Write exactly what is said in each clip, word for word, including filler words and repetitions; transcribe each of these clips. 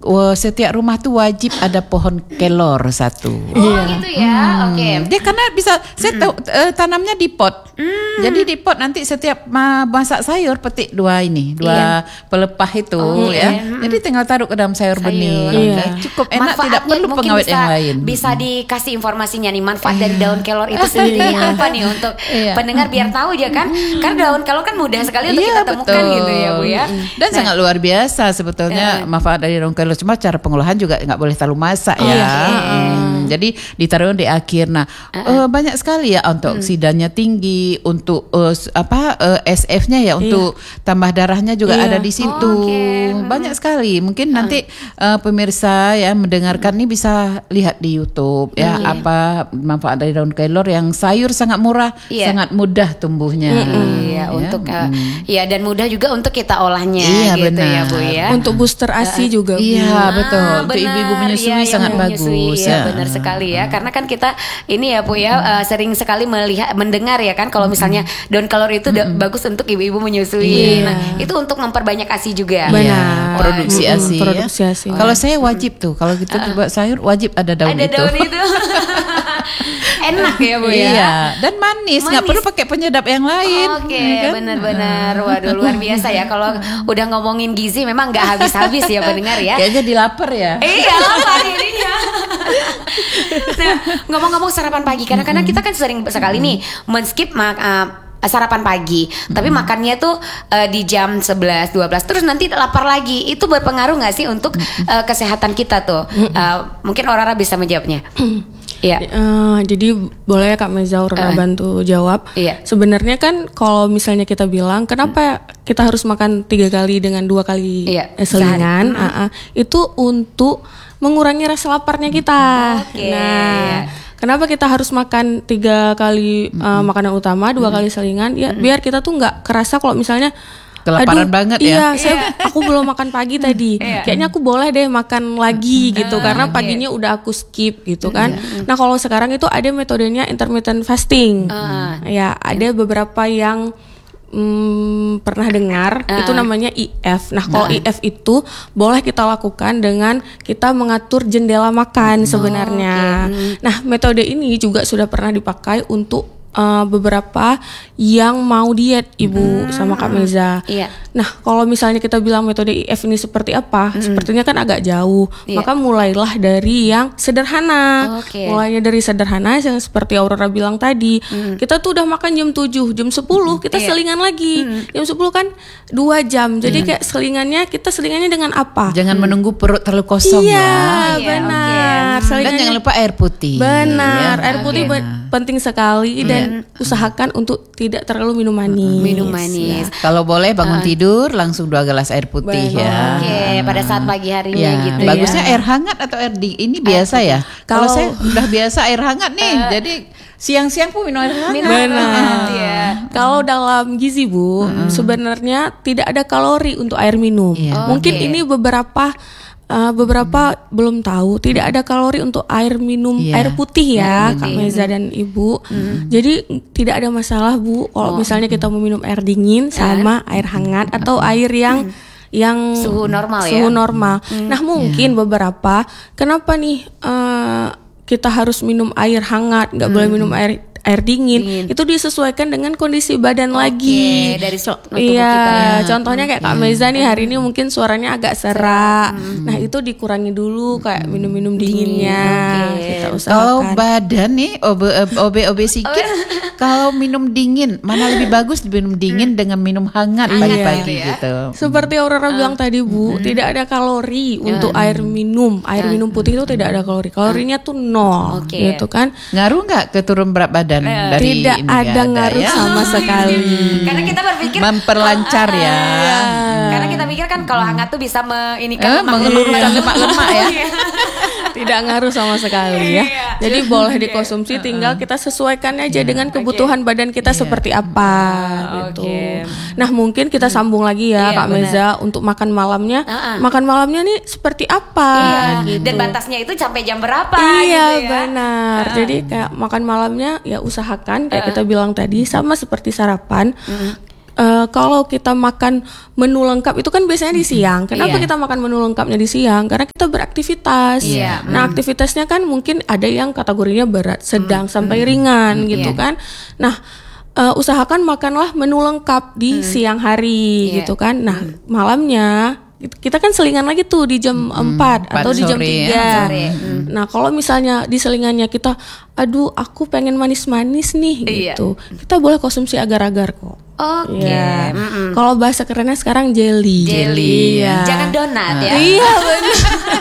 Wah, setiap rumah tuh wajib ada pohon kelor satu. Oh iya. Gitu ya, hmm. Oke. Okay. Dia karena bisa, saya tahu uh, tanamnya di pot. Mm. Jadi di pot nanti setiap uh, masak sayur petik dua ini, dua iya. pelepah itu oh, ya. Iya. Jadi tinggal taruh ke dalam sayur, sayur. bening. Iya. Cukup enak, tidak perlu pengawet bisa, yang lain. Bisa dikasih informasinya nih manfaat dari daun kelor itu sendiri apa nih untuk iya. pendengar biar tahu ya kan. Karena daun kelor kan mudah sekali untuk iya, kita temukan betul. gitu ya Bu ya. Dan nah. sangat luar biasa sebetulnya uh. manfaat dari daun kelor. Cuma cara pengolahan juga nggak boleh terlalu masak oh, ya. Okay. Hmm, jadi ditaruh di akhir. Nah uh-uh. uh, banyak sekali ya antioksidannya hmm. tinggi, untuk uh, apa uh, S F-nya ya untuk yeah. tambah darahnya juga yeah. ada di situ. Oh, okay. Banyak sekali. Mungkin uh. nanti uh, pemirsa ya mendengarkan ini bisa lihat di YouTube ya yeah. apa manfaat dari daun kelor yang sayur sangat murah, yeah. sangat mudah tumbuhnya. Mm-hmm. Ya, untuk uh, mm. ya dan mudah juga untuk kita olahnya iya, gitu benar. ya Bu ya. Untuk booster A S I uh, juga. Iya. Iya betul, ah, untuk ibu-ibu menyusui ya, sangat bagus. Ya, ya benar sekali ya, karena kan kita ini ya Bu ya uh, sering sekali melihat, mendengar ya kan kalau misalnya daun kelor itu mm-hmm. bagus untuk ibu-ibu menyusui. Yeah. Nah itu untuk memperbanyak A S I juga. Benar. Produksi A S I. Produksi A S I. Kalau saya wajib tuh, kalau kita uh, buat sayur wajib ada daun ada itu. Ada daun itu. Enak ya Bu ya. Iya, dan manis, nggak perlu pakai penyedap yang lain. Oke, okay, kan? Benar-benar. Waduh, luar biasa ya. Kalau udah ngomongin gizi memang nggak habis-habis ya pendengar ya. Kayaknya dilapar ya. Iya, lapar jadinya. Nah, ngomong-ngomong sarapan pagi, karena karena kita kan sering sekali nih men-skip mak uh, sarapan pagi, mm-hmm. tapi makannya tuh uh, di jam sebelas dua belas terus nanti lapar lagi. Itu berpengaruh nggak sih untuk uh, kesehatan kita tuh? Uh, mungkin Aurora bisa menjawabnya. Iya. Uh, jadi boleh Kak Meza Aurora uh, bantu jawab. Iya. Sebenarnya kan kalau misalnya kita bilang kenapa kita harus makan tiga kali dengan dua kali iya, selingan, uh, uh, itu untuk mengurangi rasa laparnya kita. Okay. Nah, kenapa kita harus makan tiga kali uh, mm-hmm. makanan utama, dua mm-hmm. kali selingan? Ya, mm-hmm. biar kita tuh nggak kerasa kalau misalnya kelaparan banget iya, ya. Iya, saya aku belum makan pagi tadi. Iya. Kayaknya aku boleh deh makan lagi gitu uh, karena okay. paginya udah aku skip gitu kan. Uh, nah, kalau sekarang itu ada metodenya intermittent fasting. Uh, ya, ada beberapa yang hmm, pernah dengar uh, itu namanya I F. Nah, kalau uh, I F itu boleh kita lakukan dengan kita mengatur jendela makan sebenarnya. Oh, okay. Nah, metode ini juga sudah pernah dipakai untuk Uh, beberapa yang mau diet Ibu hmm. sama Kak Meza. Iya. Nah, kalau misalnya kita bilang metode I F ini seperti apa, hmm. sepertinya kan agak jauh. Iya. Maka mulailah dari yang sederhana. Okay. Mulainya dari sederhana yang seperti Aurora bilang tadi. Hmm. Kita tuh udah makan jam tujuh, jam sepuluh kita iya. selingan lagi. Hmm. Jam sepuluh kan dua jam. Jadi hmm. kayak selingannya kita selingannya dengan apa? Jangan hmm. menunggu perut terlalu kosong iya, ya. Iya, benar. Okay. Dan jangan lupa air putih. Benar, ya. air putih okay. penting sekali dan dan usahakan untuk tidak terlalu minum manis. Minum manis. Ya. Kalau boleh bangun uh. tidur langsung dua gelas air putih. Benar. Ya. Oke, okay, pada saat pagi harinya ya. gitu. Bagusnya ya. air hangat atau air dingin? Ini biasa ya. Kalau saya udah biasa air hangat nih, uh. jadi siang-siang pun minum air hangat. Benar. Ya. Kalau dalam gizi Bu, uh. sebenarnya tidak ada kalori untuk air minum. Yeah. Oh, Mungkin okay. ini beberapa Uh, beberapa hmm. belum tahu tidak ada kalori untuk air minum yeah. air putih ya, Kak Meza dan Ibu. Hmm. Jadi tidak ada masalah Bu kalau oh. misalnya kita mau minum air dingin sama uh. air hangat atau air yang hmm. yang suhu normal suhu ya. normal. Hmm. Nah mungkin yeah. beberapa kenapa nih uh, kita harus minum air hangat, nggak hmm. boleh minum air air dingin. dingin itu disesuaikan dengan kondisi badan okay, lagi dari so- iya kita, ya. Contohnya kayak Kak Meza nih hari ini mungkin suaranya agak serak. hmm. Nah itu dikurangi dulu kayak minum-minum dinginnya. Okay. Kita usahakan. Kalau badan nih obe-obe sikit kalau minum dingin mana lebih bagus minum dingin dengan minum hangat pagi-pagi ya. gitu. Seperti Aurora uh. bilang tadi Bu, hmm. tidak ada kalori uh. untuk air minum. Air uh. minum putih itu tidak ada kalori. Kalorinya tuh nol okay. gitu kan. Ngaruh nggak ke turun berat badan? Dan uh, dari tidak ada ngaruh ya? sama sekali. Karena kita berpikir memperlancar oh, ya. ya. Karena kita pikir kan kalau hangat tuh bisa eh, meinikan mengelurkan lemak-lemak ya. Tidak ngaruh sama sekali ya. Jadi boleh dikonsumsi, tinggal kita sesuaikan aja yeah. dengan kebutuhan okay. badan kita yeah. seperti apa gitu. Okay. Nah mungkin kita sambung lagi ya yeah, Kak bener. Meza untuk makan malamnya. Uh-uh. Makan malamnya nih seperti apa? Yeah. Gitu. Dan batasnya itu sampai jam berapa? Iya gitu ya? benar. Uh. Jadi kayak makan malamnya ya usahakan kayak uh. kita bilang tadi sama seperti sarapan. Uh. Uh, kalau kita makan menu lengkap itu kan biasanya di siang. Kenapa yeah. kita makan menu lengkapnya di siang? Karena kita beraktivitas. Yeah. Nah, mm. aktivitasnya kan mungkin ada yang kategorinya berat, sedang mm. sampai ringan mm. gitu yeah. kan. Nah, uh, usahakan makanlah menu lengkap di mm. siang hari yeah. gitu kan. Nah, mm. malamnya kita kan selingan lagi tuh di jam hmm, empat atau di jam tiga. Ya. Hmm. Nah, kalau misalnya di selingannya kita, aduh aku pengen manis-manis nih iya. gitu. Kita boleh konsumsi agar-agar kok. Oke. Okay. Ya. Kalau bahasa kerennya sekarang jelly. Jelly. Ya. Jangan donat ya. Iya benar.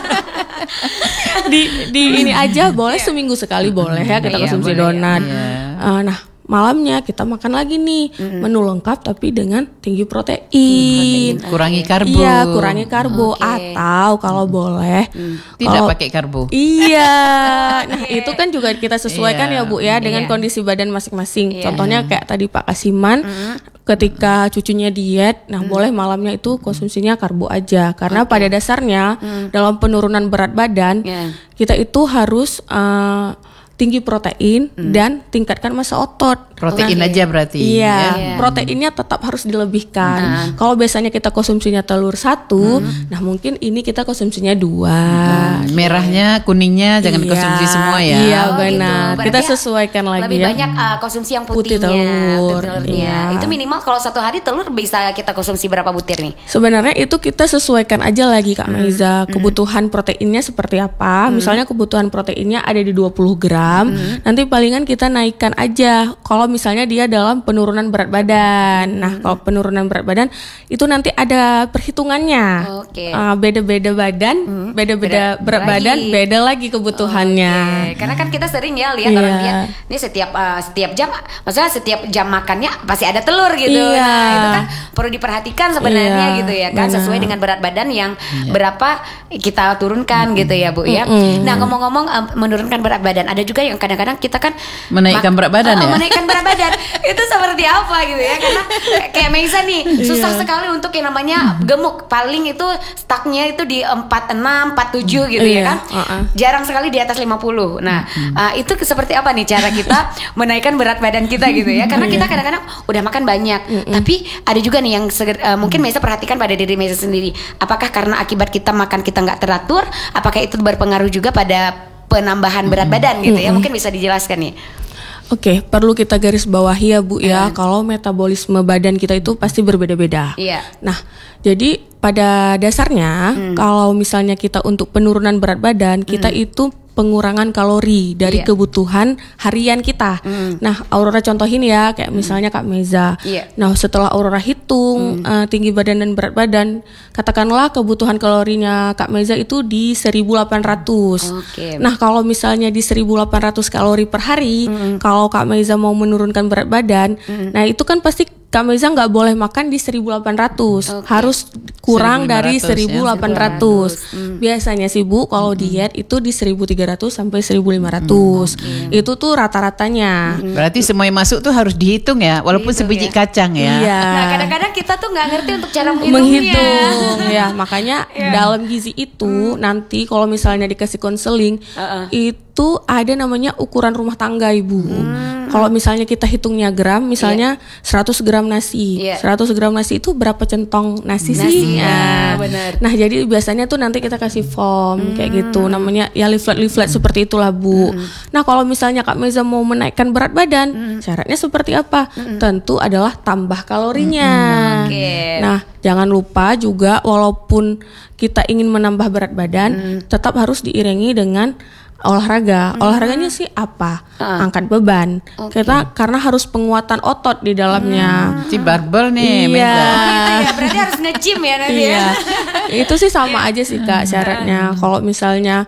di di ini aja boleh seminggu sekali boleh ya kita konsumsi iya, donat. Iya. Uh, nah, malamnya kita makan lagi nih mm. menu lengkap tapi dengan tinggi protein. protein. Kurangi karbo. Iya, kurangi karbo okay. atau kalau boleh mm. tidak kalau, pakai karbo. Iya. Nah, itu kan juga kita sesuaikan yeah. ya Bu ya dengan yeah. kondisi badan masing-masing. Yeah. Contohnya kayak tadi Pak Kasiman mm. ketika cucunya diet, nah mm. boleh malamnya itu konsumsinya karbo aja karena okay. pada dasarnya mm. dalam penurunan berat badan yeah. kita itu harus uh, tinggi protein hmm. dan tingkatkan massa otot. Protein nah, aja berarti. Iya, yeah. proteinnya tetap harus dilebihkan. Nah. Kalau biasanya kita konsumsinya telur satu, hmm. nah mungkin ini kita konsumsinya dua. Hmm. Merahnya, kuningnya jangan iya. konsumsi semua ya. Iya oh, benar. Gitu. Kita sesuaikan lagi lebih ya. Lebih banyak uh, konsumsi yang putihnya, putih telur. Iya. Itu minimal kalau satu hari telur bisa kita konsumsi berapa butir nih? Sebenarnya itu kita sesuaikan aja lagi Kak Maiza. Hmm. Kebutuhan proteinnya seperti apa? Hmm. Misalnya kebutuhan proteinnya ada di dua puluh gram. Hmm. Nanti palingan kita naikkan aja kalau misalnya dia dalam penurunan berat badan. Nah, kalau penurunan berat badan itu nanti ada perhitungannya. Okay. Uh, beda-beda badan, hmm. beda-beda beda berat lagi. badan, beda lagi kebutuhannya. Okay. Karena kan kita sering ya lihat yeah. orang dia ini setiap uh, setiap jam, maksudnya setiap jam makannya pasti ada telur gitu. Yeah. Nah, itu kan perlu diperhatikan sebenarnya yeah. gitu ya kan, benar. Sesuai dengan berat badan yang yeah. berapa kita turunkan mm-hmm. gitu ya Bu ya. Mm-hmm. Nah, ngomong-ngomong uh, menurunkan berat badan, ada juga yang kadang-kadang kita kan menaikkan mak- berat badan uh, ya. Menaikkan berat badan itu seperti apa gitu ya? Karena kayak Maiza nih susah yeah. sekali untuk yang namanya gemuk. Paling itu stucknya itu di empat puluh enam, empat puluh tujuh gitu yeah. ya kan. Uh-uh. Jarang sekali di atas lima puluh. Nah, uh-huh. uh, itu seperti apa nih cara kita menaikkan berat badan kita gitu ya? Karena kita kadang-kadang udah makan banyak, uh-uh. tapi ada juga nih yang seger, uh, mungkin Maiza perhatikan pada diri Maiza sendiri. Apakah karena akibat kita makan kita nggak teratur? Apakah itu berpengaruh juga pada penambahan berat badan gitu ya? Mungkin bisa dijelaskan nih. Oke, okay, perlu kita garis bawahi ya Bu ya, hmm. kalau metabolisme badan kita itu pasti berbeda-beda. Iya. Nah, jadi pada dasarnya hmm. kalau misalnya kita untuk penurunan berat badan, kita hmm. itu pengurangan kalori dari yeah. kebutuhan harian kita. Mm. Nah, Aurora contohin ya, kayak mm. misalnya Kak Maiza. Yeah. Nah, setelah Aurora hitung mm. uh, tinggi badan dan berat badan, katakanlah kebutuhan kalorinya Kak Maiza itu di seribu delapan ratus. Okay. Nah, kalau misalnya di seribu delapan ratus kalori per hari, mm. kalau Kak Maiza mau menurunkan berat badan, mm. nah itu kan pasti Kak Maiza nggak boleh makan di seribu delapan ratus, okay. harus kurang dari seribu delapan ratus. Ya? Hmm. Biasanya sih Bu, kalau hmm. diet itu di seribu tiga ratus sampai seribu lima ratus. Hmm. Okay. Itu tuh rata-ratanya. Hmm. Berarti semua yang masuk tuh harus dihitung ya, walaupun dihitung sebiji ya? Kacang ya. Iya. Nah, kadang-kadang kita tuh nggak ngerti untuk cara menghitungnya. Menghitung, ya makanya yeah. dalam gizi itu hmm. nanti kalau misalnya dikasih konseling, uh-uh. itu ada namanya ukuran rumah tangga Ibu. Hmm. Kalau misalnya kita hitungnya gram, misalnya yeah. seratus gram nasi, yeah. seratus gram nasi itu berapa centong nasi, nasi sih? Nah, benar. Nah, jadi biasanya tuh nanti kita kasih form hmm. kayak gitu, namanya ya leaflet-leaflet hmm. seperti itulah Bu. Hmm. Nah, kalau misalnya Kak Maiza mau menaikkan berat badan, hmm. syaratnya seperti apa? Hmm. Tentu adalah tambah kalorinya. Hmm. Okay. Nah, jangan lupa juga walaupun kita ingin menambah berat badan, hmm. tetap harus diiringi dengan olahraga. Hmm. Olahraganya sih apa? Uh. Angkat beban. Okay. Kita karena harus penguatan otot di dalamnya. Hmm. Si barbel nih. Iya. Oh, gitu ya. Berarti harus nge-gym ya nanti iya. ya. Itu sih sama aja sih Kak syaratnya. Kalau misalnya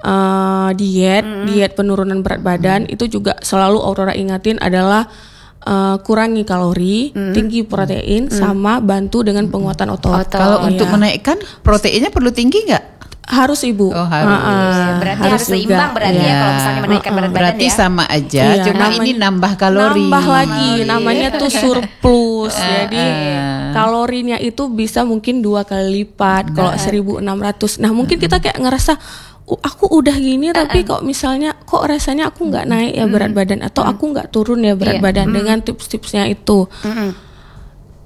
uh, diet, hmm. diet penurunan berat badan, hmm. itu juga selalu Aurora ingatin adalah Uh, kurangi kalori, hmm. tinggi protein, hmm. sama bantu dengan penguatan otot. otot. Kalau iya. untuk menaikkan proteinnya perlu tinggi nggak? Harus Ibu. Oh, harus. Uh, berarti harus, harus seimbang berarti ya. ya kalau misalnya menaikkan uh, uh, berat badan berarti ya. Berarti sama aja, iya, cuma namanya, ini nambah kalori. Nambah lagi, namanya tuh surplus. uh, Jadi uh. kalorinya itu bisa mungkin dua kali lipat. Uh. Kalau seribu enam ratus. Nah mungkin kita kayak ngerasa Uh, aku udah gini uh-uh. tapi kok misalnya kok rasanya aku nggak naik ya berat badan atau aku nggak turun ya berat yeah. badan dengan tips-tipsnya itu.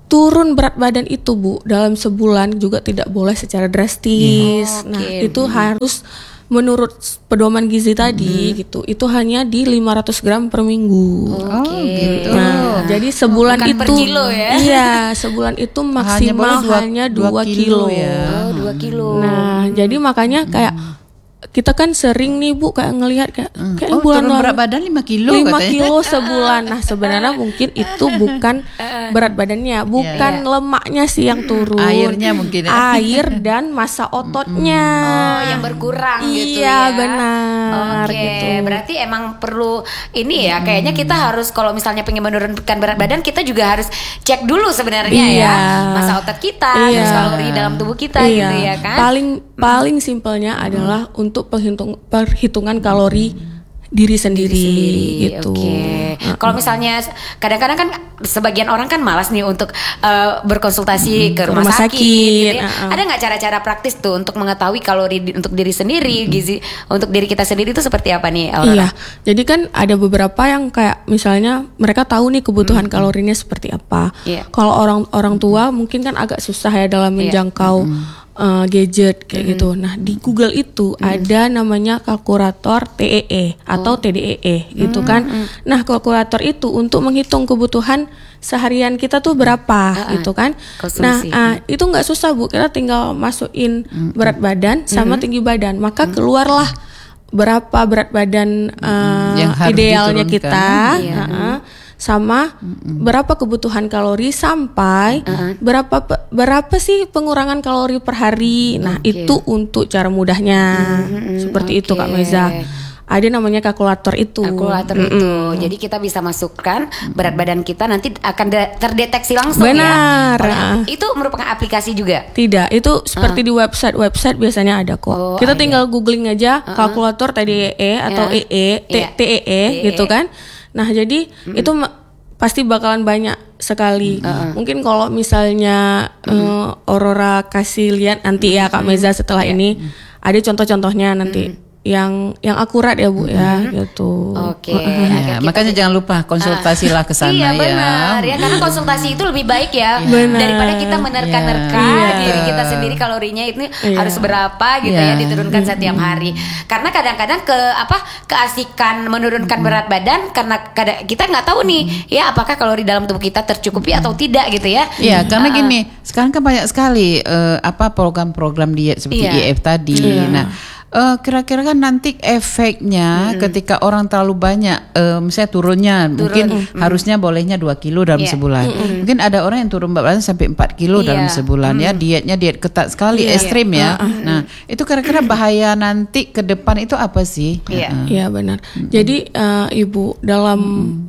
turun berat badan itu Bu dalam sebulan juga tidak boleh secara drastis. Yeah. Nah Okay. itu harus menurut pedoman gizi tadi hmm. gitu, itu hanya di lima ratus gram per minggu. Oke. Okay. Oh, gitu. Nah, jadi sebulan Bukan itu per kilo ya? Iya, sebulan itu maksimal hanya dua kilo. Ya. Oh, dua kilo. Nah, jadi makanya kayak kita kan sering nih Bu kayak ngelihat kayak Hmm. kayak Oh, bulan turun lalu berat badan lima kilo lima katanya. kilo sebulan. Nah, sebenarnya mungkin itu bukan berat badannya, bukan Yeah. lemaknya sih yang turun. Airnya mungkin ya. Air dan massa ototnya. Oh, yang berkurang gitu Iya, ya. benar Oke, gitu. berarti emang perlu ini ya, kayaknya kita harus kalau misalnya pengen menurunkan berat badan, kita juga harus cek dulu sebenarnya Iya. ya massa otot kita, Iya. terus kalori dalam tubuh kita Iya. gitu ya kan. Paling paling simpelnya adalah untuk penghitung, perhitungan kalori diri sendiri, sendiri gitu. Oke. Uh-uh. Kalau misalnya kadang-kadang kan sebagian orang kan malas nih untuk uh, berkonsultasi ke rumah, Rumah sakit, sakit, gitu ya. uh-uh. Ada nggak cara-cara praktis tuh untuk mengetahui kalori di- untuk diri sendiri, gizi untuk diri kita sendiri itu seperti apa nih, Aurora? Iya, jadi kan ada beberapa yang kayak misalnya mereka tahu nih kebutuhan kalorinya seperti apa. Iya. Kalau orang orang tua mungkin kan agak susah ya dalam Iya. menjangkau uh, gadget kayak gitu. Nah di Google itu ada namanya kalkulator T E E atau T D E E gitu kan. Nah kalkulator itu untuk menghitung kebutuhan seharian kita tuh berapa gitu kan. Nah Konsumsi. uh, itu nggak susah Bu, kita tinggal masukin berat badan sama tinggi badan, maka keluarlah berapa berat badan uh, Yang harus idealnya diturunkan. kita, Iya. uh-uh, sama berapa kebutuhan kalori sampai berapa pe- berapa sih pengurangan kalori per hari. Nah Oke. itu untuk cara mudahnya seperti itu Kak oke. Meza. Ada namanya kalkulator itu. Kalkulator itu, jadi kita bisa masukkan berat badan kita, nanti akan de- terdeteksi langsung Benar. ya. Oleh- Itu merupakan aplikasi juga. Tidak, itu seperti di website website biasanya ada kok. Oh, Kita ada. tinggal googling aja kalkulator T D E E atau Ya. E E, Iya. T E E gitu kan. Nah jadi itu ma- pasti bakalan banyak sekali. Mungkin kalau misalnya eh, Aurora kasih lihat nanti ya Kak Meza setelah ini ada contoh-contohnya nanti yang yang akurat ya Bu ya gitu. Oke. Ya, Kita- makanya jangan lupa konsultasilah ke sana Iya ya. benar ya, karena konsultasi itu lebih baik ya Benar. daripada kita menerka-nerka Iya. diri kita sendiri kalorinya itu Iya. harus berapa gitu Iya. ya, diturunkan setiap hari. Karena kadang-kadang ke apa keasikan menurunkan berat badan karena kada, kita nggak tahu nih ya apakah kalori dalam tubuh kita tercukupi atau tidak gitu ya. Iya, karena gini, sekarang kan banyak sekali eh, apa program-program diet seperti Iya. I F tadi. Nah, eh, kira-kira kan nanti efeknya ketika orang terlalu banyak, eh, misalnya turunnya, mungkin harusnya bolehnya dua kilo dalam Iya. sebulan. Mungkin ada orang yang turun berat badan sampai empat kilo Iya. dalam sebulan ya, dietnya diet ketat sekali, Iya. ekstrim ya. Nah, itu kira-kira bahaya nanti ke depan itu apa sih? Iya. Heeh. Iya benar. Jadi eh, Ibu dalam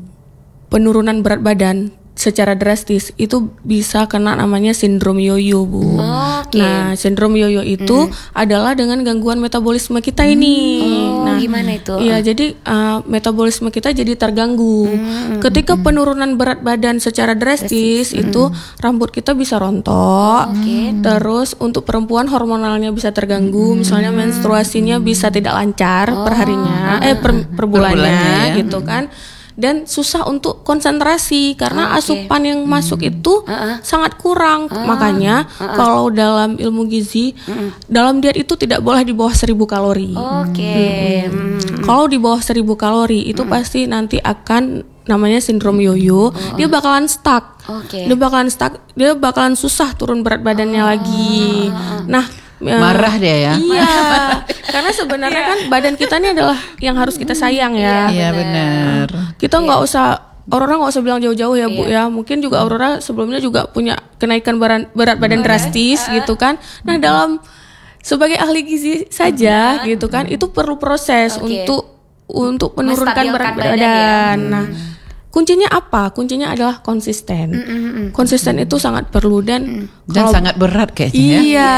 penurunan berat badan secara drastis itu bisa kena namanya sindrom yoyo Bu. Oke. Nah sindrom yoyo itu adalah dengan gangguan metabolisme kita ini. Oh, Nah gimana itu? Iya jadi uh, metabolisme kita jadi terganggu. Ketika penurunan berat badan secara drastis itu rambut kita bisa rontok. Terus untuk perempuan hormonalnya bisa terganggu. Misalnya menstruasinya bisa tidak lancar per harinya, eh per, per bulannya bulannya, ya. gitu kan. Dan susah untuk konsentrasi karena Oke. asupan yang masuk itu sangat kurang. Makanya kalau dalam ilmu gizi, dalam diet itu tidak boleh di bawah seribu kalori. Oke. Hmm. Kalau di bawah seribu kalori itu pasti nanti akan namanya sindrom yoyo. Dia bakalan stuck. Oke. Dia bakalan stuck. Dia bakalan susah turun berat badannya lagi. Nah, eh, Marah dia ya. Iya, karena sebenarnya kan badan kita ini adalah yang harus kita sayang ya. Iya benar. Kita nggak usah Aurora nggak usah bilang jauh-jauh ya Bu ya. Mungkin juga Aurora sebelumnya juga punya kenaikan berat, berat badan drastis gitu kan. Nah dalam sebagai ahli gizi saja gitu kan, itu perlu proses Oke. untuk untuk menurunkan berat Menstabilkan badan badan. ya. Nah kuncinya apa? Kuncinya adalah konsisten. Konsisten itu sangat perlu dan Dan kalau- sangat berat kayaknya ya. Iya,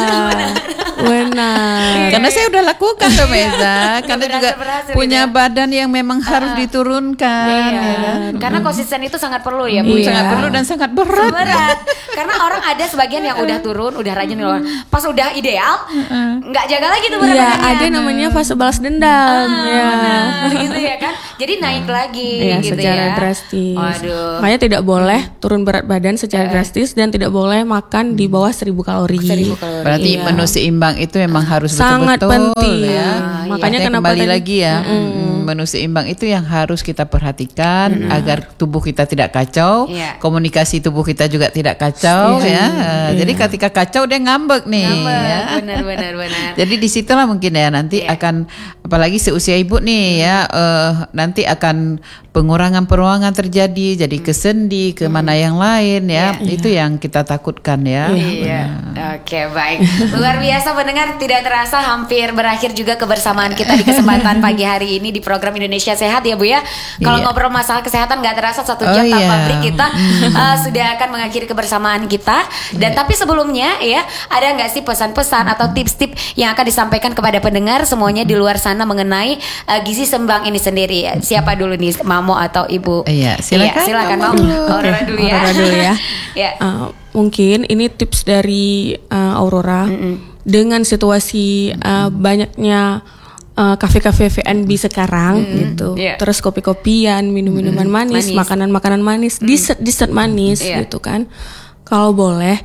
benar. Karena saya udah lakukan tuh Meza, karena juga berhasil, punya gitu. badan yang memang harus diturunkan. Iya. ya kan? Karena konsisten itu sangat perlu ya Bu Iya. ya. Sangat perlu dan sangat berat. Berat. Karena orang ada sebagian yang udah turun, udah rajin loh. Pas udah ideal, nggak jaga lagi tuh berat Iya, badannya. ada namanya fase balas dendam. ya. Nah, gitu ya kan. Jadi naik lagi Iya, gitu secara ya. secara drastis. Waduh. Makanya tidak boleh turun berat badan secara drastis dan tidak boleh makan di bawah seribu kalori. seribu kalori. Berarti Iya. menu seimbang itu memang harus Sangat betul-betul penting. ya. Ah, Makanya Artinya kenapa kembali tadi- lagi ya, mm, menu seimbang itu yang harus kita perhatikan agar tubuh kita tidak kacau, Iya. komunikasi tubuh kita juga tidak kacau Iya. ya. Uh, Jadi ketika kacau dia ngambek nih. Ngambek, Ya. benar benar benar. Jadi disitulah mungkin ya nanti Iya. akan apalagi seusia ibu nih ya uh, nanti akan pengurangan-pengurangan terjadi, jadi ke sendi, ke mana yang lain ya. Iya. Itu yang kita takutkan ya. Iya. Oke, baik. Luar biasa pendengar, tidak terasa hampir berakhir juga kebersamaan kita di kesempatan pagi hari ini di program Indonesia Sehat ya Bu ya. Kalau Iya. ngobrol masalah kesehatan nggak terasa satu Oh, jam tanpa iya. break kita uh, sudah akan mengakhiri kebersamaan kita. Dan tapi sebelumnya ya, ada nggak sih pesan-pesan atau tips-tips yang akan disampaikan kepada pendengar semuanya di luar sana mengenai uh, gizi seimbang ini sendiri? Siapa dulu nih, Mamo atau Ibu? Iya, silakan. Iya, silakan Mamo Mamo. dulu. Aurora dulu ya. Aurora dulu ya. Ya. Uh, mungkin ini tips dari uh, Aurora dengan situasi uh, banyaknya uh, kafe-kafe V N B sekarang gitu, Iya. terus kopi-kopian, minum-minuman manis, Manis. makanan-makanan manis, dessert-dessert manis Iya. gitu kan. Kalau boleh,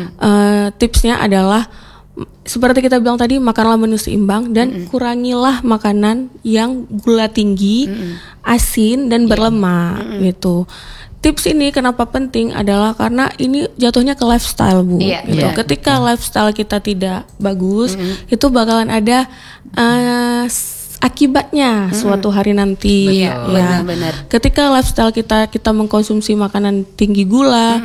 uh, tipsnya adalah seperti kita bilang tadi, makanlah menu seimbang dan kurangilah makanan yang gula tinggi, asin dan berlemak gitu. Tips ini kenapa penting adalah karena ini jatuhnya ke lifestyle Bu. Iya, Gitu. iya. Ketika lifestyle kita tidak bagus, itu bakalan ada uh, s- akibatnya suatu hari nanti. Iya, Ya. benar-benar. Ketika lifestyle kita kita mengkonsumsi makanan tinggi gula,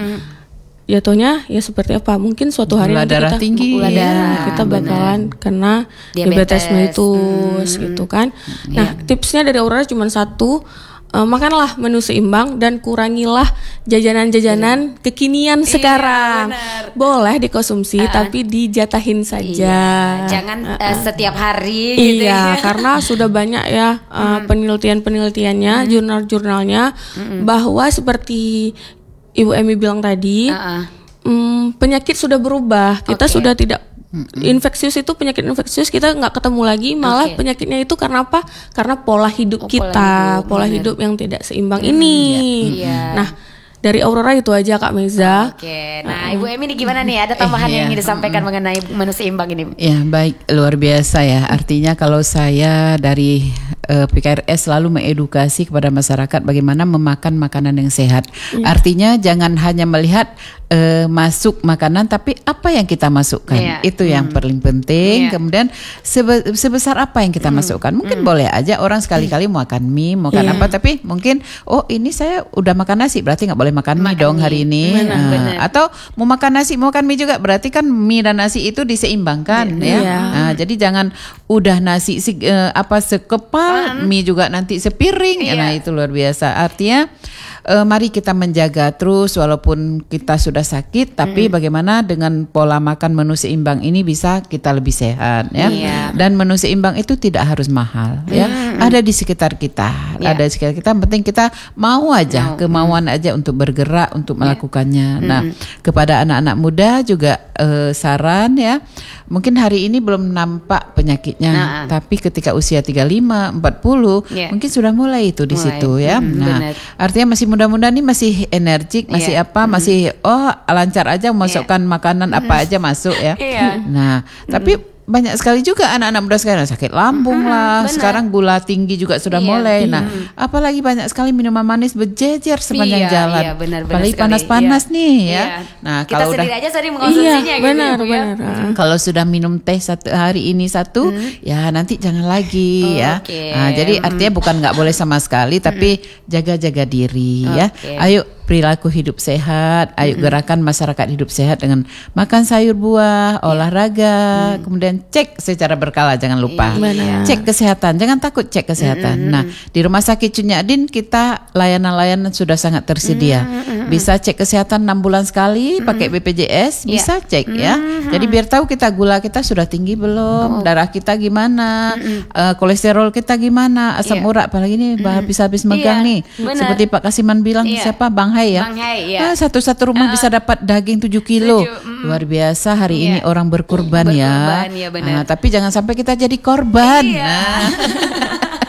jatuhnya ya seperti apa? Mungkin suatu hari Gula nanti darah kita tinggi. gula Iya, darah, kita benar. bakalan kena Diabetes. diabetes mellitus gitu kan. Nah, tipsnya dari Aurora cuma satu. eh, makanlah menu seimbang dan kurangilah jajanan-jajanan kekinian sekarang. benar. Boleh dikonsumsi tapi dijatahin saja. Iya, jangan eh, setiap hari gitu Iya, ya. karena sudah banyak ya uh, penelitian-penelitiannya, jurnal-jurnalnya bahwa seperti Ibu Emi bilang tadi, Heeh. mm, penyakit sudah berubah. Kita Oke. sudah tidak infeksius itu penyakit infeksius kita nggak ketemu lagi, malah Oke. penyakitnya itu karena apa? Karena pola hidup Oh, pola kita, hidup, pola benar. hidup yang tidak seimbang ini. Iya. Nah, dari Aurora itu aja Kak Meza. Oke, nah Ibu Emi ini gimana nih? Ada tambahan Eh, yang iya. ingin disampaikan mengenai menu seimbang ini? Ya baik, luar biasa ya. Artinya kalau saya dari eh, P K R S selalu mengedukasi kepada masyarakat bagaimana memakan makanan yang sehat. Artinya jangan hanya melihat eh, masuk makanan, tapi apa yang kita masukkan. Iya. Itu yang paling penting. Iya. Kemudian sebe- sebesar apa yang kita masukkan. Mungkin boleh aja orang sekali-kali mau makan mie, mau makan Iya. apa, tapi mungkin oh ini saya udah makan nasi, berarti nggak boleh makan mie Makan dong mie. hari ini. Benar, Ah, benar. atau mau makan nasi, mau makan mie juga, berarti kan mie dan nasi itu diseimbangkan ya. Iya. Nah, jadi jangan udah nasi se- eh, apa sekepal, mie juga nanti sepiring. Iya. Nah, itu luar biasa. Artinya eh, mari kita menjaga terus walaupun kita sudah sakit, tapi bagaimana dengan pola makan menu seimbang ini bisa kita lebih sehat ya. Iya. Dan menu seimbang itu tidak harus mahal ya. Ada di sekitar kita. Iya. Ada di sekitar kita, yang penting kita mau aja, Mau. kemauan aja untuk bergerak, untuk melakukannya. Nah, kepada anak-anak muda juga eh, saran ya. Mungkin hari ini belum nampak penyakitnya, Nah. tapi ketika usia tiga puluh lima, empat puluh, Iya. mungkin sudah mulai itu di Mulai. situ ya. Hmm, Nah, benar. artinya masih muda-muda nih, masih energik, masih Iya. apa, masih oh lancar aja masukkan makanan apa aja masuk ya. Iya. Nah, tapi banyak sekali juga anak-anak muda sekarang sakit lambung lah. benar. Sekarang gula tinggi juga sudah Iya, mulai. Nah, apalagi banyak sekali minuman manis berjejer sepanjang Iya, jalan. iya, benar, benar Apalagi sekali. panas-panas Iya. nih ya. Iya. Nah, Kita kalau udah sendiri aja sering mengkonsumsinya Iya, gitu benar, ya, Bu, ya. benar. kalau sudah minum teh satu hari ini satu, ya nanti jangan lagi Oh, ya. oke. Nah, jadi artinya bukan nggak boleh sama sekali, tapi jaga-jaga diri ya. Oke. Ayo perilaku hidup sehat, ayo gerakan masyarakat hidup sehat dengan makan sayur buah, olahraga, kemudian cek secara berkala, jangan lupa. Benar. Cek kesehatan, jangan takut cek kesehatan. Nah, di Rumah Sakit Cunyadin kita layanan-layanan sudah sangat tersedia. Bisa cek kesehatan enam bulan sekali pakai B P J S, Iya. bisa cek ya. Jadi biar tahu kita gula kita sudah tinggi belum, darah kita gimana, eh, kolesterol kita gimana, asam Iya. urat apalagi nih habis-habis megang Iya, nih. benar. Seperti Pak Kasiman bilang, Iya. siapa Bang Hai ya? Bang Hai, iya. Ah, satu-satu rumah bisa dapat daging tujuh kilo. Tujuh, mm. Luar biasa hari Iya. ini orang berkurban, ya. Berkurban, ya, benar. Ah, tapi jangan sampai kita jadi korban. Iya. Nah.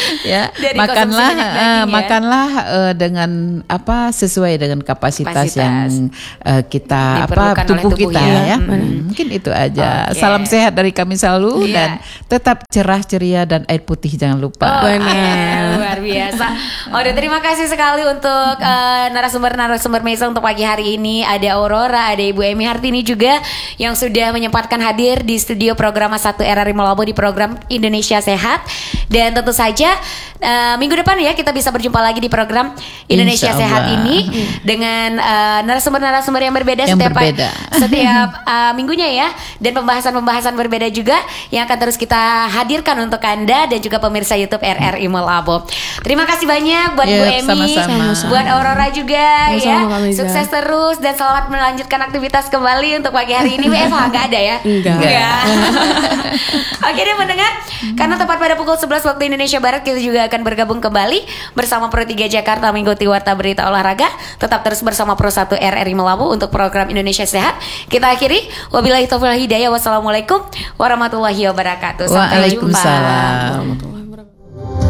Ya, Dari makanlah konsumsi banyak uh, daging, ya. makanlah uh, dengan apa sesuai dengan kapasitas, Kapasitas. yang uh, kita apa Diperlukan oleh tubuh tubuh kita ya. ya. Mm. Hmm, mungkin itu aja. Oke. Salam sehat dari kami selalu Iya. dan tetap cerah ceria dan air putih jangan lupa. Oh, Benar. luar biasa. Oh, dan terima kasih sekali untuk uh, narasumber-narasumber Mesa untuk pagi hari ini. Ada Aurora, ada Ibu Emi Hartini juga yang sudah menyempatkan hadir di studio program satu R R I Malabo di program Indonesia Sehat. Dan tentu saja uh, minggu depan ya kita bisa berjumpa lagi di program Indonesia Insya Sehat Allah. ini dengan uh, narasumber-narasumber yang berbeda Yang setiap berbeda. setiap uh, minggunya ya, dan pembahasan-pembahasan berbeda juga yang akan terus kita hadirkan untuk Anda dan juga pemirsa YouTube R R I Malabo. Terima kasih banyak buat Yuk, Bu Emi, sama-sama. buat Aurora juga Sama-sama, ya. Kak Meza. Sukses terus dan selamat melanjutkan aktivitas kembali untuk pagi hari ini. Bu Eva nggak ada ya? Enggak. Enggak. Oke deh mendengar, karena tepat pada pukul sebelas waktu Indonesia Barat kita juga akan bergabung kembali bersama Pro tiga Jakarta mengikuti Warta Berita Olahraga. Tetap terus bersama Pro satu R R I Malabo untuk program Indonesia Sehat. Kita akhiri, wabillahi taufiq wal hidayah. Wassalamualaikum warahmatullahi wabarakatuh. Sampai jumpa. Waalaikumsalam.